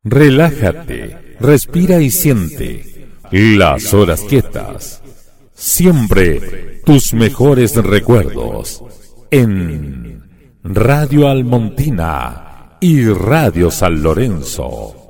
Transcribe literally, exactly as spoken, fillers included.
Relájate, respira y siente las horas quietas. Siempre tus mejores recuerdos en Radio Almontina y Radio San Lorenzo.